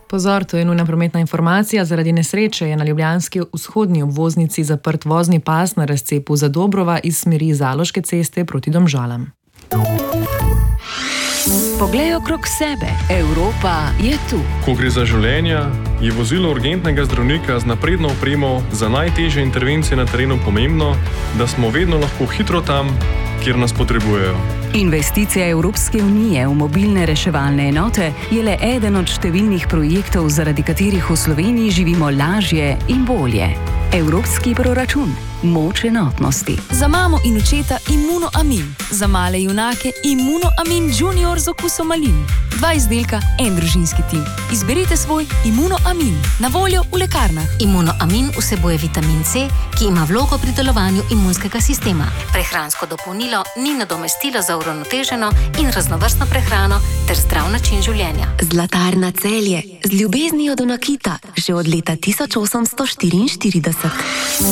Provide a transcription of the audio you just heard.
Pozor, to je nujna prometna informacija. Zaradi nesreče je na ljubljanski vzhodni obvoznici zaprt vozni pas na razcepu Zadobrova iz smeri Zaloške ceste proti Domžalam. Poglej okrog sebe. Evropa je tu. Ko gre za življenja, je vozilo urgentnega zdravnika z napredno opremo za najtežje intervencije na terenu pomembno, da smo vedno lahko hitro tam, kjer nas potrebujejo. Investicija Evropske unije v mobilne reševalne enote je le eden od številnih projektov, zaradi katerih v Sloveniji živimo lažje in bolje. Evropski proračun. Moč enotnosti. Za mamo in očeta Immunoamin. Za male junake Immunoamin Junior z okusom malin. 2 izdelka, en družinski tim. Izberite svoj Immunoamin. Na voljo v lekarnah. Immunoamin vsebuje vitamin C, ki ima vlogo pri delovanju imunskega sistema. Prehransko dopolnilo ni nadomestilo za uravnoteženo in raznovrstno prehrano ter zdrav način življenja. Zlatarna Celje. Z ljubeznijo do nakita že od leta 1844.